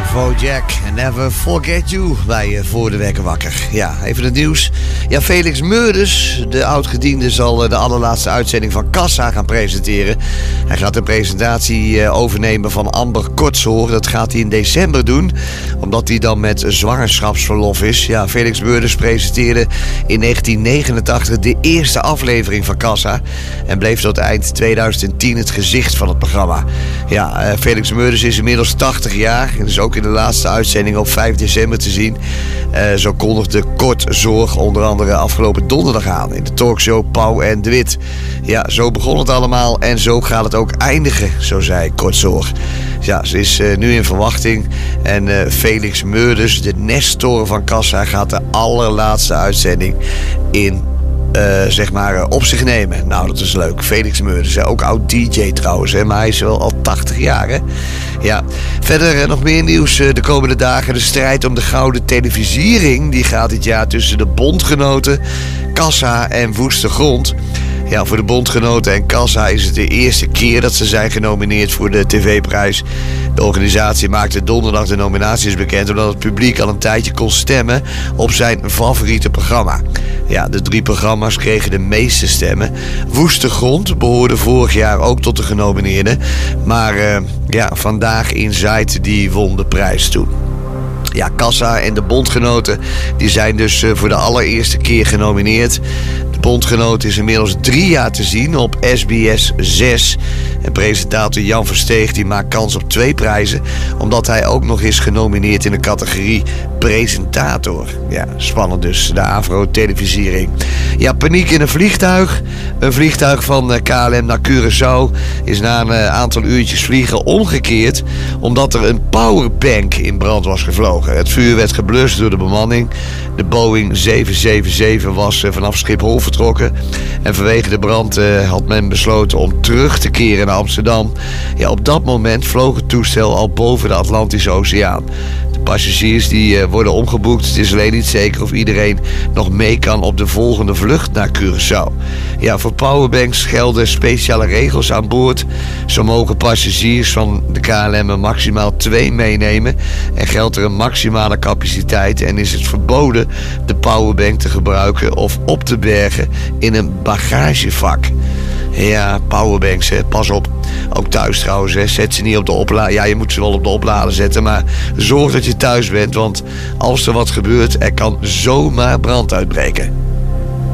Jack en Never Forget You bij Voor de Wekker Wakker. Ja, even het nieuws. Ja, Felix Meurders, de oud-gediende, zal de allerlaatste uitzending van Kassa gaan presenteren. Hij gaat de presentatie overnemen van Amber Kortzoor. Dat gaat hij in december doen, omdat hij dan met zwangerschapsverlof is. Ja, Felix Meurders presenteerde in 1989 de eerste aflevering van Kassa en bleef tot eind 2010 het gezicht van het programma. Ja, Felix Meurders is inmiddels 80 jaar en is ook in de laatste uitzending op 5 december te zien. Zo kondigde Kortzorg onder andere afgelopen donderdag aan in de talkshow Pauw en de Wit. Ja, zo begon het allemaal en zo gaat het ook eindigen, zo zei Kortzorg. Ja, ze is nu in verwachting en Felix Meurders, de Nestor van Kassa, gaat de allerlaatste uitzending op zich nemen. Nou, dat is leuk. Felix Meurders, ook oud DJ trouwens, maar hij is wel al 80 jaar, hè? Ja. Verder nog meer nieuws de komende dagen. De strijd om de gouden televisiering, die gaat dit jaar tussen de bondgenoten, Kassa en Woeste Grond. Ja, voor de bondgenoten en Kassa is het de eerste keer dat ze zijn genomineerd voor de tv-prijs. De organisatie maakte donderdag de nominaties bekend, omdat het publiek al een tijdje kon stemmen op zijn favoriete programma. Ja, de 3 programma's kregen de meeste stemmen. Woeste Grond behoorde vorig jaar ook tot de genomineerden. Maar Vandaag Inside, die won de prijs toen. Ja, Kassa en de bondgenoten die zijn dus voor de allereerste keer genomineerd. De bondgenoten is inmiddels 3 jaar te zien op SBS 6. En presentator Jan Versteeg die maakt kans op 2 prijzen, omdat hij ook nog is genomineerd in de categorie presentator. Ja, spannend dus, de Afro-televisiering. Ja, paniek in een vliegtuig. Een vliegtuig van KLM naar Curaçao is na een aantal uurtjes vliegen omgekeerd, omdat er een powerbank in brand was gevlogen. Het vuur werd geblust door de bemanning. De Boeing 777 was vanaf Schiphol vertrokken. En vanwege de brand had men besloten om terug te keren naar Amsterdam. Ja, op dat moment vloog het toestel al boven de Atlantische Oceaan. De passagiers die worden omgeboekt. Het is alleen niet zeker of iedereen nog mee kan op de volgende vlucht naar Curaçao. Ja, voor powerbanks gelden speciale regels aan boord. Zo mogen passagiers van de KLM maximaal 2 meenemen. En geldt er een maximale capaciteit en is het verboden de powerbank te gebruiken of op te bergen in een bagagevak. Ja, powerbanks, hè. Pas op. Ook thuis trouwens, hè. Zet ze niet op de oplader. Ja, je moet ze wel op de oplader zetten, maar zorg dat je thuis bent, want als er wat gebeurt, er kan zomaar brand uitbreken.